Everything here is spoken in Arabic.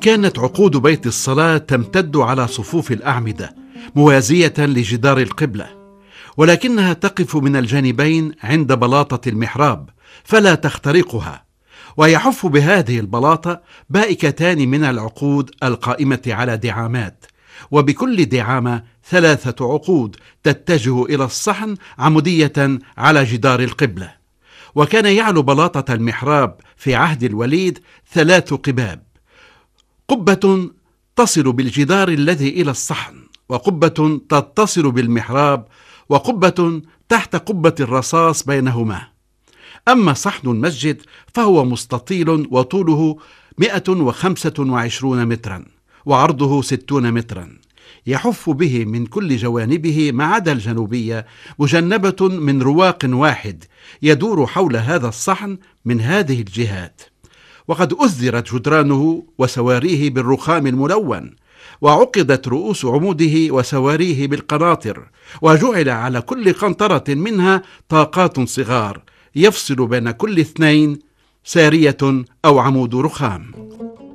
وكانت عقود بيت الصلاة تمتد على صفوف الأعمدة موازية لجدار القبلة، ولكنها تقف من الجانبين عند بلاطة المحراب فلا تخترقها، ويحف بهذه البلاطة بائكتان من العقود القائمة على دعامات، وبكل دعامة 3 عقود تتجه إلى الصحن عمودية على جدار القبلة. وكان يعلو بلاطة المحراب في عهد الوليد 3 قباب، قبة تصل بالجدار الذي إلى الصحن، وقبة تتصل بالمحراب، وقبة تحت قبة الرصاص بينهما. أما صحن المسجد فهو مستطيل وطوله 125 مترا وعرضه 60 مترا، يحف به من كل جوانبه ما عدا الجنوبية مجنبة من رواق واحد يدور حول هذا الصحن من هذه الجهات. وقد أثرت جدرانه وسواريه بالرخام الملون، وعقدت رؤوس عموده وسواريه بالقناطر، وجعل على كل قنطرة منها طاقات صغار يفصل بين كل 2 سارية أو عمود رخام.